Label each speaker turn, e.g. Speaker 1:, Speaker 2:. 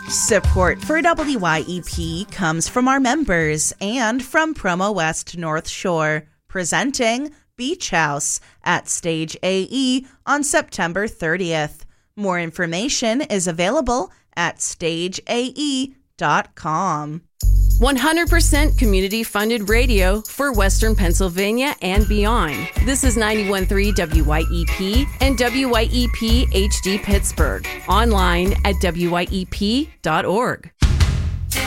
Speaker 1: Support for WYEP comes from our members and from Promo West North Shore, presenting Beach House at Stage AE on September 30th. More information is available at stageae.com.
Speaker 2: 100% community-funded radio for Western Pennsylvania and beyond. This is 91.3 WYEP and WYEP HD Pittsburgh. Online at wyep.org.